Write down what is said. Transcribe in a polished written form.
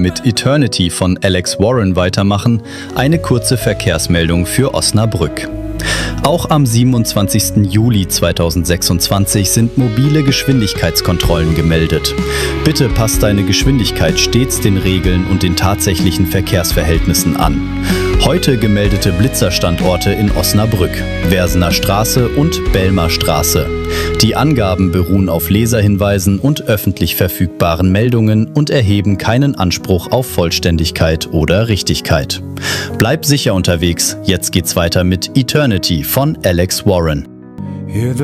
Mit Eternity von Alex Warren weitermachen, eine kurze Verkehrsmeldung für Osnabrück. Auch am 27. Juli 2026 sind mobile Geschwindigkeitskontrollen gemeldet. Bitte passt deine Geschwindigkeit stets den Regeln und den tatsächlichen Verkehrsverhältnissen an. Heute gemeldete Blitzerstandorte in Osnabrück, Versener Straße und Belmer Straße. Die Angaben beruhen auf Leserhinweisen und öffentlich verfügbaren Meldungen und erheben keinen Anspruch auf Vollständigkeit oder Richtigkeit. Bleib sicher unterwegs, jetzt geht's weiter mit Eternity von Alex Warren.